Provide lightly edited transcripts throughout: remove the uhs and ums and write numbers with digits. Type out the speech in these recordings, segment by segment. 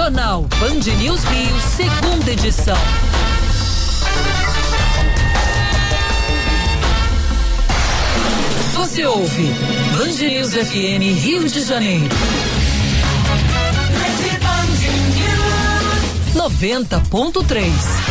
Jornal Band News Rio, segunda edição. Você ouve Band News FM Rio de Janeiro. 90.3.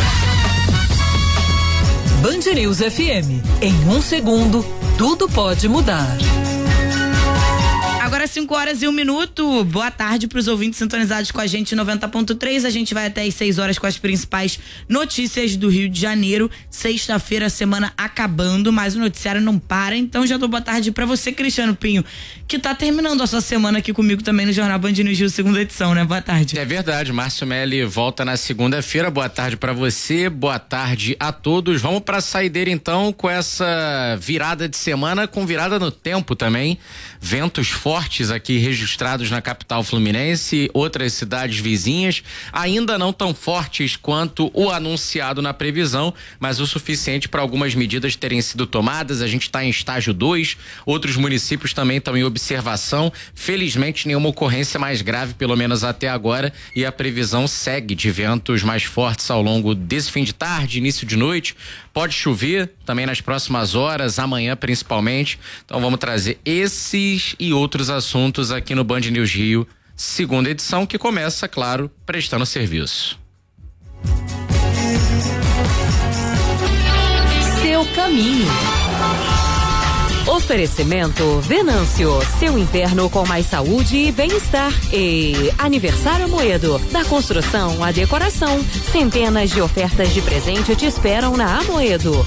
Band News FM. Em um segundo, tudo pode mudar. Agora 5h01. Boa tarde para os ouvintes sintonizados com a gente 90.3. A gente vai até às 6h com as principais notícias do Rio de Janeiro. Sexta-feira, semana acabando, mas o noticiário não para. Então já dou boa tarde para você, Cristiano Pinho, que tá terminando a sua semana aqui comigo também no Jornal Band News Rio, segunda edição, né? Boa tarde. É verdade, Márcio Melli volta na segunda-feira. Boa tarde para você, boa tarde a todos. Vamos para a saideira então com essa virada de semana, com virada no tempo também. Ventos fortes aqui registrados na capital fluminense, outras cidades vizinhas, ainda não tão fortes quanto o anunciado na previsão, mas o suficiente para algumas medidas terem sido tomadas. A gente está em estágio 2, outros municípios também estão em observação. Felizmente, nenhuma ocorrência mais grave, pelo menos até agora, e a previsão segue de ventos mais fortes ao longo desse fim de tarde, início de noite. Pode chover também nas próximas horas, amanhã principalmente. Então vamos trazer esses e outros assuntos aqui no Band News Rio, segunda edição, que começa, claro, prestando serviço. Seu caminho. Oferecimento Venâncio, seu inverno com mais saúde e bem-estar. E Aniversário Amoedo, da construção à decoração. Centenas de ofertas de presente te esperam na Amoedo.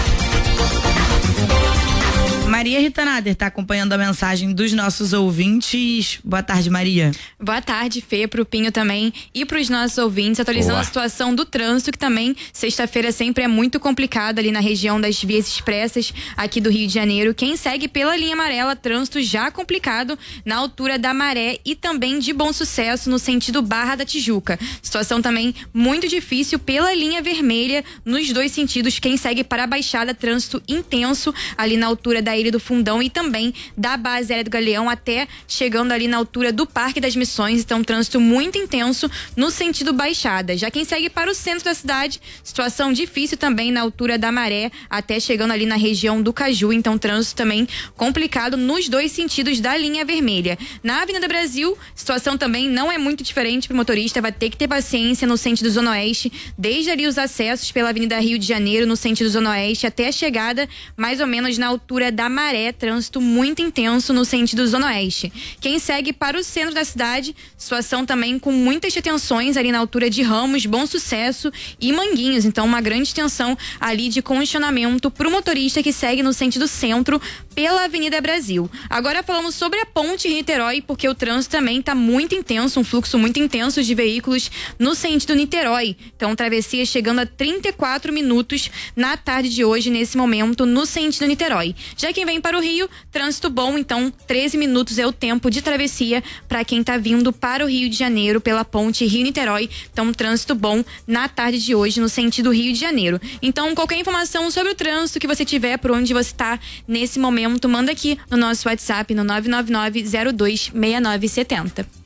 Maria Rita Nader está acompanhando a mensagem dos nossos ouvintes. Boa tarde, Maria. Boa tarde, Fê, pro Pinho também e pros nossos ouvintes, atualizando a situação do trânsito, que também sexta-feira sempre é muito complicado ali na região das vias expressas aqui do Rio de Janeiro. Quem segue pela linha amarela, trânsito já complicado na altura da Maré e também de Bom Sucesso no sentido Barra da Tijuca. Situação também muito difícil pela linha vermelha nos dois sentidos. Quem segue para a Baixada, trânsito intenso ali na altura da Ilha do Fundão e também da Base Aérea do Galeão até chegando ali na altura do Parque das Missões. Então, trânsito muito intenso no sentido Baixada. Já quem segue para o centro da cidade, situação difícil também na altura da Maré até chegando ali na região do Caju. Então, trânsito também complicado nos dois sentidos da linha vermelha. Na Avenida Brasil, situação também não é muito diferente para o motorista, vai ter que ter paciência no sentido Zona Oeste, desde ali os acessos pela Avenida Rio de Janeiro no sentido Zona Oeste até a chegada mais ou menos na altura da Maré, trânsito muito intenso no sentido Zona Oeste. Quem segue para o centro da cidade, situação também com muitas detenções ali na altura de Ramos, Bom Sucesso e Manguinhos. Então, uma grande tensão ali de congestionamento para o motorista que segue no sentido centro pela Avenida Brasil. Agora falamos sobre a ponte Niterói, porque o trânsito também está muito intenso, um fluxo muito intenso de veículos no sentido Niterói. Então, travessia chegando a 34 minutos na tarde de hoje, nesse momento, no sentido Niterói. Já quem vem para o Rio, trânsito bom, então 13 minutos é o tempo de travessia para quem está vindo para o Rio de Janeiro pela ponte Rio-Niterói. Então, trânsito bom na tarde de hoje no sentido Rio de Janeiro. Então, qualquer informação sobre o trânsito que você tiver, por onde você está nesse momento, manda aqui no nosso WhatsApp no 999-026970.